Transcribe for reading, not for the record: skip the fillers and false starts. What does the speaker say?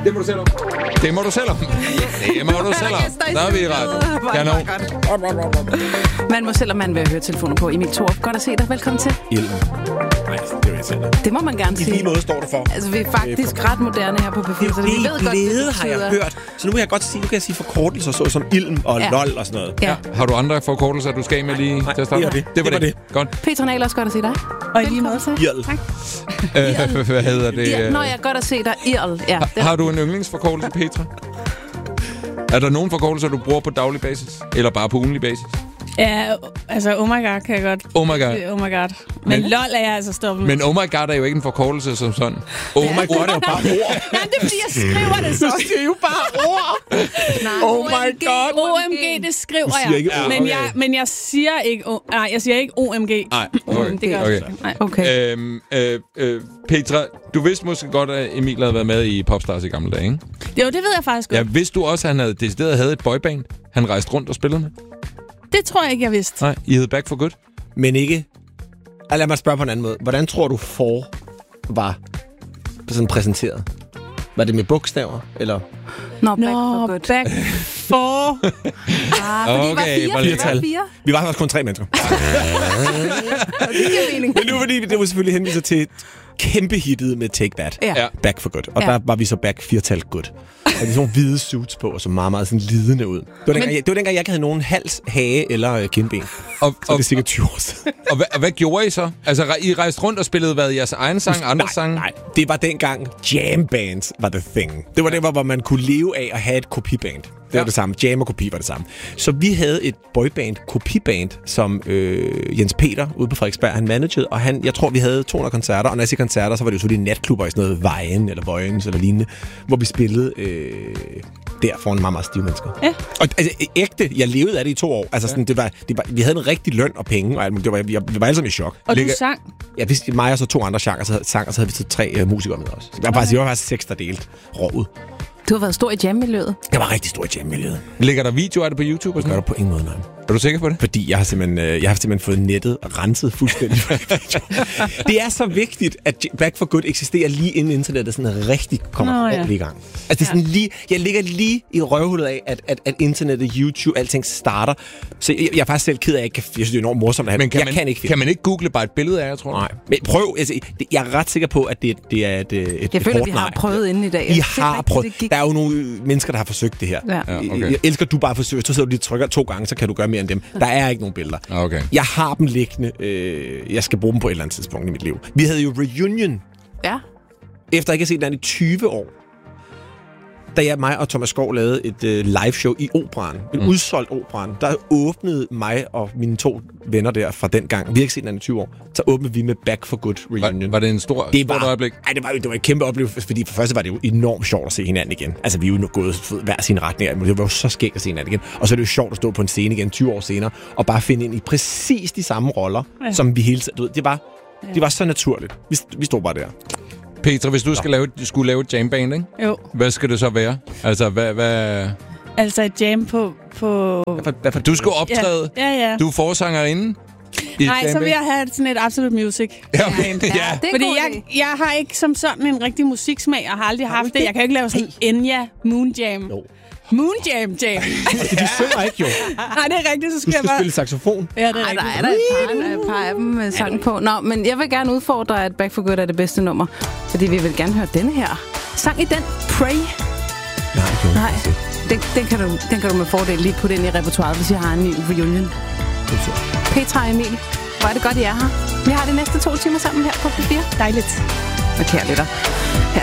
Det må du selv om. Det må du selv om. Der er vi i ret. Kanon. Man må selv om man vil høre telefoner på. Emil Thorup, godt at se dig. Velkommen til. Ilden. Nej, det vil jeg selv. Det må man gerne sige. I lige måde står det for. Altså, vi er faktisk ret moderne her på P4, så vi ved godt, glæde har jeg hørt. Så nu kan jeg godt sige, nu kan jeg sige forkortelser, så som ilm og lol og sådan noget. Ja. Har du andre forkortelser, du skal med lige til at starte? Det var det. Godt. Petra Nahl, også godt at se dig. Og i lige måde. Irl. Tak. Hvad hedder det? Nå, jeg er godt at se dig. Irl. Ja, har du en yndlingsforkortelse, Petra? Er der nogen forkortelser, du bruger på daglig basis? Eller bare på ugenlig basis? Ja, altså oh my god kan jeg godt. Oh my god. Oh my god. Men lol er jeg altså stoppet med. Men oh my god er jo ikke en forkortelse som sådan. Oh my god er jo bare ord. Nej, det er fordi, jeg skriver det så. Du siger jo bare ord. Oh my god. OMG, det skriver jeg. Men jeg siger ikke... Nej, jeg siger ikke OMG. Nej, det gør jeg ikke. Okay. Petra, du vidste måske godt, at Emil havde været med i Popstars i gamle dage, ikke? Jo, det ved jeg faktisk godt. Ja, vidste du også, at han decideret havde et boyband? Han rejste rundt og spillede med? Det tror jeg ikke, jeg vidste. Nej, I hed Back for Good? Men ikke... Lad mig spørge på en anden måde. Hvordan tror du var sådan præsenteret? Var det med bogstaver, eller? Back for Good. Back for... Okay, vi var fire. Vi var faktisk kun 3 mennesker. Det giver mening. Men nu fordi det var selvfølgelig henviser til kæmpe hittet med Take That. Ja. Back for Good. Og der var vi så back 4-tal good. Og de sådan nogle hvide suits på, og så meget, meget sådan lidende ud. Det var dengang, jeg ikke havde nogen hals, hage eller kindben. Så det er sikkert 20 år siden. Og hvad gjorde I så? Altså, I rejste rundt og spillede jeres egen sang, andre sange? Nej, det var dengang jam bands var the thing. Det var det, hvor man kunne leve af at have et kopiband. Det var det samme. Jam og kopi var det samme. Så vi havde et boyband, kopiband, som Jens Peter ude på Frederiksberg, han managede, og jeg tror, vi havde 200 koncerter, og når jeg siger koncerter, så var det jo selvfølgelig natklubber i sådan noget Vejen eller Vojens eller lignende, hvor vi spillede der foran meget, meget stive mennesker. Ja. Og altså, ægte, jeg levede af det i 2 år. Altså, sådan, det var, vi havde en rigtig løn og penge, og vi var alle sammen i chok. Og du sang? Ja, mig og så 2 andre sang, og så havde vi så 3 musikere med os. Så jeg var faktisk 6, der delte rovet. Du har været stor i jam-miljøet. Jeg var rigtig stor i jam-miljøet. Ligger der video af det på YouTube? Det gør der på ingen måde, nej. Er du sikker på det? Fordi jeg har simpelthen fået nettet renset fuldstændig. Det er så vigtigt, at Back for Good eksisterer lige inden internettet sådan rigtig kommer ordentligt i gang. Altså det er sådan lige, jeg ligger lige i røvhullet af, at internettet, YouTube, alting starter. Så jeg er faktisk selv ked af, at jeg synes, det er enormt morsomt. Men kan man ikke google bare et billede af, jeg tror? Nej. Men prøv. Altså, jeg er ret sikker på, at det er et jeg føler, vi har prøvet inden i dag. I har prøvet. Der er jo nogle mennesker, der har forsøgt det her. Ja. Okay. Jeg elsker, du bare forsøger. Så sidder du lige trykker 2 gange, så kan du gøre mere end dem. Der er ikke nogen billeder. Okay. Jeg har dem liggende. Jeg skal bruge dem på et eller andet tidspunkt i mit liv. Vi havde jo reunion. Ja. Efter jeg ikke har set den i 20 år. Da mig og Thomas Skov lavede et liveshow i Operan. En udsolgt Operan. Der åbnede mig og mine 2 venner der fra den gang. Vi har ikke set den i 20 år. Så åbnede vi med Back for Good reunion. Var det en stort øjeblik? Nej, det var et kæmpe oplevelse, fordi for første var det jo enormt sjovt at se hinanden igen. Altså, vi er jo gået hver sin retning. Det var jo så skægt at se hinanden igen. Og så er det jo sjovt at stå på en scene igen 20 år senere, og bare finde ind i præcis de samme roller, som vi hele tiden... Det var så naturligt. Vi stod bare der. Petra, hvis du skulle lave et jamband, ikke? Jo. Hvad skal det så være? Altså, hvad... Altså et jam på... Du skulle optræde. Ja. Du er forsangerinde. Nej, så vil jeg have sådan et Absolute Music. Ja, okay. Det er fordi jeg har ikke som sådan en rigtig musiksmag. Jeg har aldrig haft det. Jeg kan ikke lave sådan Enya Moon Jam. Jo. Moon Jam. De synger ikke jo. Nej, det er rigtigt. Så skal du skal spille saxofon. Ja, det er rigtigt. Der er et par af dem med sang på. Nå, men jeg vil gerne udfordre, at Back for Good er det bedste nummer. Fordi vi vil gerne høre denne her. Sang i den Pray. Nej. Den kan du med fordel lige putte ind i repertoiret, hvis jeg har en ny reunion. Petra og Emil, hvor er det godt, I er her. Vi har de næste 2 timer sammen her på P4. Dejligt. Og kære lytter, her